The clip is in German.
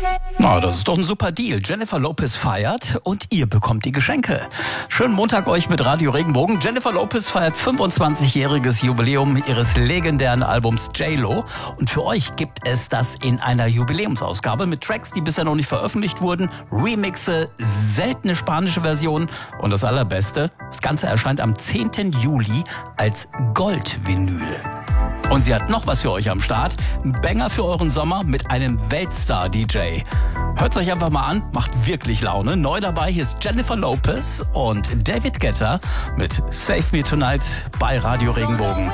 Na, das ist doch ein super Deal. Jennifer Lopez feiert und ihr bekommt die Geschenke. Schönen Montag euch mit Radio Regenbogen. Jennifer Lopez feiert 25-jähriges Jubiläum ihres legendären Albums J.Lo. Und für euch gibt es das in einer Jubiläumsausgabe mit Tracks, die bisher noch nicht veröffentlicht wurden, Remixe, seltene spanische Versionen und das Allerbeste, das Ganze erscheint am 10. Juli als Goldvinyl. Und sie hat noch was für euch am Start. Ein Banger für euren Sommer mit einem Weltstar-DJ. Hört's euch einfach mal an, macht wirklich Laune. Neu dabei, hier ist Jennifer Lopez und David Guetta mit Save Me Tonight bei Radio Regenbogen.